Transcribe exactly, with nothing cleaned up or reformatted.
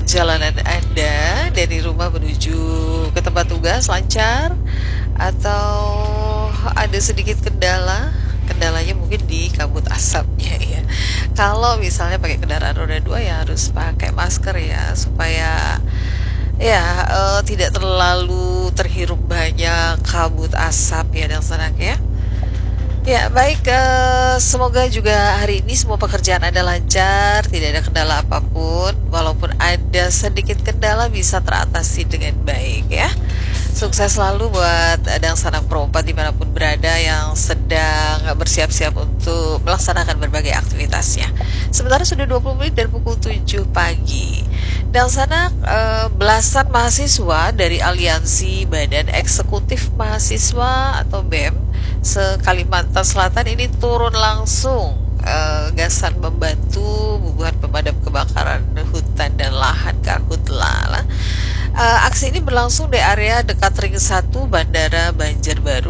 perjalanan Anda dari rumah menuju ke tempat tugas lancar atau ada sedikit kendala? Kendalanya mungkin di kabut asapnya ya. Kalau misalnya pakai kendaraan roda dua ya harus pakai masker ya supaya ya eh, tidak terlalu terhirup banyak kabut asap ya dan senang ya. Ya, baik. eh, semoga juga hari ini semua pekerjaan Anda lancar, tidak ada kendala apapun. Walaupun ada sedikit kendala, bisa teratasi dengan baik ya. Sukses selalu buat Adang Sanak Perempat dimanapun berada yang sedang bersiap-siap untuk melaksanakan berbagai aktivitasnya. Sementara sudah dua puluh menit dari pukul tujuh pagi. Dan Sanak eh, belasan mahasiswa dari Aliansi Badan Eksekutif Mahasiswa atau B E M se-Kalimantan Selatan ini turun langsung eh, gasan membantu bubuhan pemadam kebakaran hutan dan lahan Karhutla. Eh, aksi ini berlangsung di area dekat Ring satu Bandara Banjarbaru